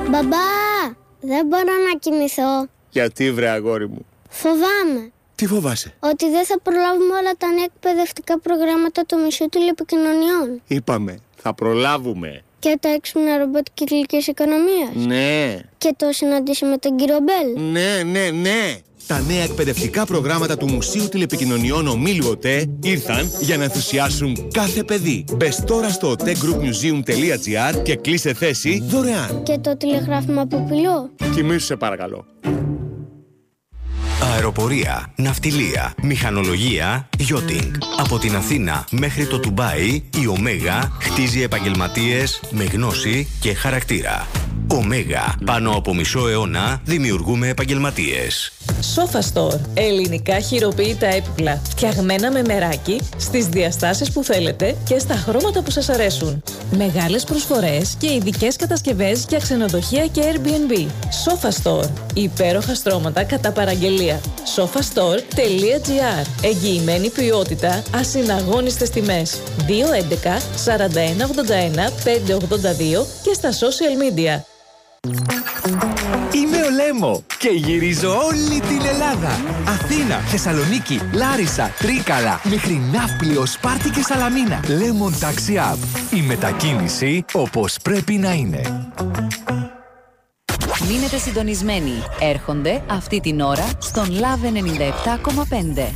Μπαμπά, δεν μπορώ να κοιμηθώ. Γιατί βρε αγόρι μου? Φοβάμαι. Τι φοβάσαι? Ότι δεν θα προλάβουμε όλα τα νέα εκπαιδευτικά προγράμματα του Μουσείου Τηλεπικοινωνιών. Είπαμε, θα προλάβουμε. Και τα έξυπνα ρομπότ κυκλικής οικονομίας. Ναι. Και το συναντήσει με τον κύριο Μπέλ. Ναι. Τα νέα εκπαιδευτικά προγράμματα του Μουσείου Τηλεπικοινωνιών Ομίλου ΟΤΕ ήρθαν για να ενθουσιάσουν κάθε παιδί. Μπες τώρα στο otegroupmuseum.gr και κλείσε θέση δωρεάν. Και το τηλεγράφημα από πυλό. Κοιμήσου σε παρακαλώ. Αεροπορία, ναυτιλία, μηχανολογία, yachting. Από την Αθήνα μέχρι το Ντουμπάι, η Ωμέγα χτίζει επαγγελματίες με γνώση και χαρακτήρα. Ωμέγα. Πάνω από μισό αιώνα δημιουργούμε επαγγελματίες. Sofa Store. Ελληνικά χειροποίητα έπιπλα. Φτιαγμένα με μεράκι, στις διαστάσεις που θέλετε και στα χρώματα που σας αρέσουν. Μεγάλες προσφορές και ειδικές κατασκευές για ξενοδοχεία και Airbnb. Sofa Store. Υπέροχα στρώματα κατά παραγγελία. sofastore.gr. Εγγυημένη ποιότητα, ασυναγώνιστες τιμές. 211 41 81 582 και στα social media. Είμαι ο Λέμο και γυρίζω όλη την Ελλάδα. Αθήνα, Θεσσαλονίκη, Λάρισα, Τρίκαλα, μέχρι Ναύπλιο, Σπάρτη και Σαλαμίνα. Lemon Taxi App. Η μετακίνηση όπως πρέπει να είναι. Μείνετε συντονισμένοι. Έρχονται αυτή την ώρα στον Love 97,5.